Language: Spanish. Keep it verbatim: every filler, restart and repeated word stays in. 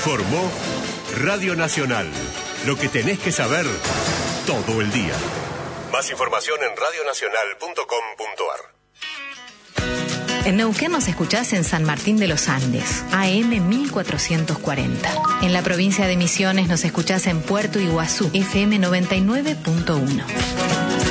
Informó Radio Nacional. Lo que tenés que saber todo el día. Más información en radio nacional punto com punto a r. En Neuquén nos escuchás en San Martín de los Andes, A M mil cuatrocientos cuarenta. En la provincia de Misiones nos escuchás en Puerto Iguazú, F M noventa y nueve punto uno.